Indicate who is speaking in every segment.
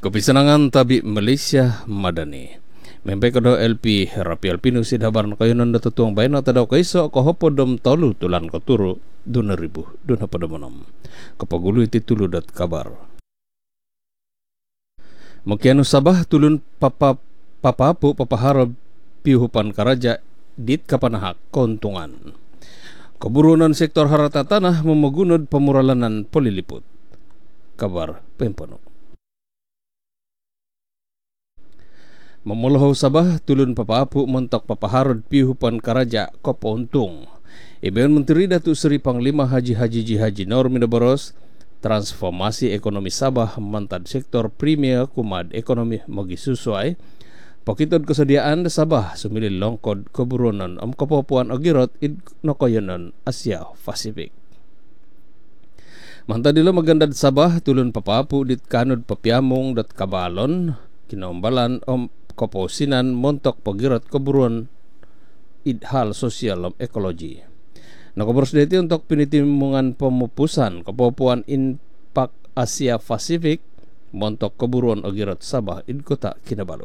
Speaker 1: Kepisanangan tabi Malaysia Madani. Mempai kodo LP Rapi Alpinu sidhabaran kayunan datutuang bayan at daw kaiso kohopodom tolu tulan koturu 2000 dun hapadomonom. Kapagulu iti tuludat kabar. Makianu sabah tulun papapu papaharap piuhupan karaja dit kapanahak kontungan. Keburunan sektor harata tanah memagunod pemuralanan poliliput. Kabar Pempono. Memolohaw sabah tulun papaapu mentok papaharod piuhupan karaja kopontung. Ibayon Menteri Datuk Seri Panglima Haji Nor Minaboros transformasi ekonomi Sabah mantad sektor premier kumad ekonomi magisusuay. Pakitod kesediaan Sabah sumilin longkod keburunan kapupuan ogirot id nokoyonon Asia Pasifik. Mantadilo magandad Sabah tulun papapu dit kanod papiamong dat kabalon kinaumbalan koposinan montok pagirot keburuan idhal sosial ekologi. Nakobros deti untuk pinitimungan pemupusan kepupuan Impact Asia Pasifik montok keburuan ogirot Sabah id kota Kinabalu.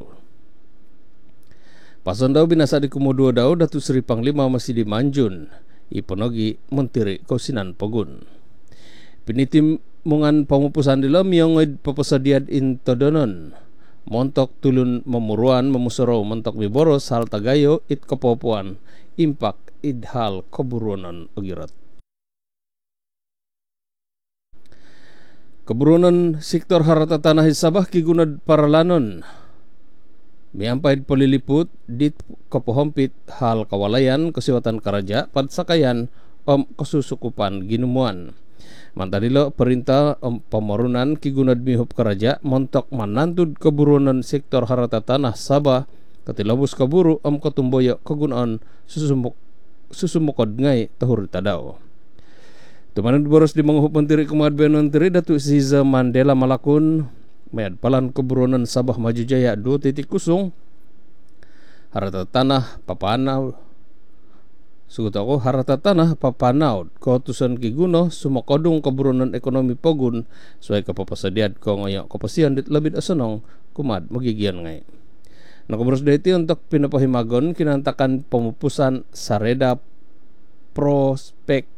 Speaker 1: Pason daw binasa di Komodo daw Datuk Seri Panglima masih di Manjun iponogi Menteri Kausinan Pogun. Pinitimungan pemupusan dilo miyongod papasadiad intodonon montok tulun memuruan memusoro montok miboros hal tagayo it kepopuan impak idhal keburunan ogirat. Keburunan sektor harata tanah Sabah kigunad paralanon miampay poliliput dit kopohompit hal kawalayan kesiwatan karaja padsakayan kesusukupan ginumuan. Mantadilo perintah pemarunan kigunad mihup karaja montok manantud keburunan sektor harata tanah Sabah ketilabus kaburu ketumboyo kegunaan susumukod ngai tahur tadaw. Tumanad boros di manghup Menteri Kemaritiman Menteri Datuk Siza Mandela Malakun mayad palan keburunan Sabah Maju Jaya 2.0 harata tanah papanaw sugutako harata tanah papanaw kautusan kiguno sumakodong keburunan ekonomi pogun suai kapapasadiad ko ngayon kapasian dit labid asanong kumad magigian ngay. Nakabros deti untuk pinapahimagon kinantakan pemupusan Sareda Propek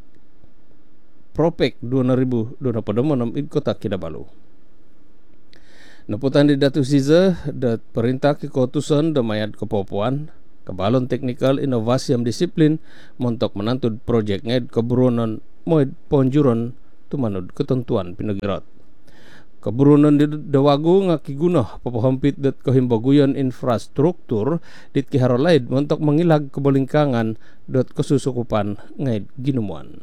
Speaker 1: 2000 padomonom id kota Kinabalu. Naputan di Datuk Siza dat perintah kekutusan damayad kepopuan kabalon teknikal inovasi am disiplin montok menantud projek nged keburunan moed ponjuron tumanud ketentuan pinagirot. Keburunan di dawagu ngakigunoh papahampit dat kahimbaguyan infrastruktur dit kiharolaid montok mengilag kebolingkangan dat kesusukupan nged ginumuan.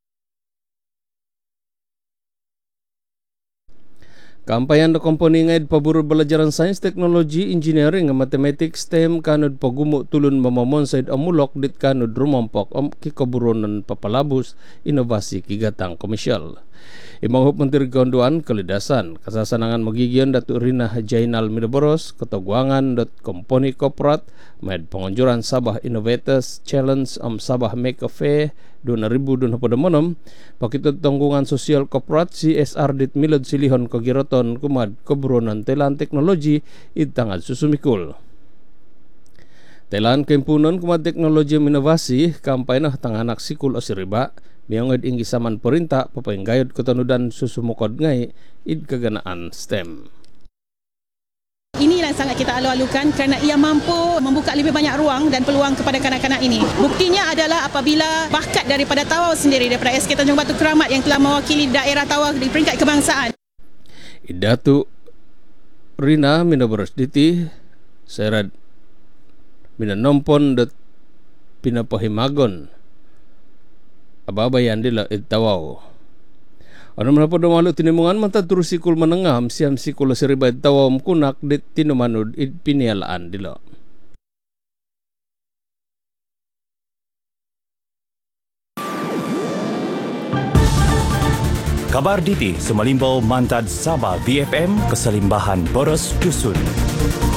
Speaker 1: Kampayan do komponi ngaid paburu belajaran sains teknologi engineering matematik STEM kanod pagumo tulun mamamonsay amulok dit kanod rumampok kikaburunan papalabus inovasi kigatang komersyal. Imanghup Menteri Keunduan Kalidasan kasasanangan magigian Datuk Rina Jainal Minaboros ketagwangan dat komponi korporat med pengunjuran Sabah Innovators Challenge Sabah Make a Fair 2000 padomonom pakitut tanggungan sosial korporat CSR dit milad silihon kagiroton kumad keburunan telan teknologi itangad susumikul. Telan kempunon kumad teknologi inovasi kampay na tanganak sikul asiriba miyongod inggi saman perintah papainggayod ketanudan susumukod ngay id kaganaan STEM.
Speaker 2: Inilah sangat kita alu-alukan kerana ia mampu membuka lebih banyak ruang dan peluang kepada kanak-kanak ini. Buktinya adalah apabila bakat daripada Tawau sendiri daripada SK Tanjung Batu Keramat yang telah mewakili daerah Tawau di peringkat kebangsaan.
Speaker 1: Datuk Rina Minaboros diti serat minanompon dat pinapahimagon ababayan dila Tawau. Ano man po dumalo tinimungan mantad turu sikul menengah siam sikul seribay Tawau kunak dit tinumanud id pinialaan dila.
Speaker 3: Kabar Diti Sumalimbau Mantad Sabah BFM Keselimbahan Boros Dusun.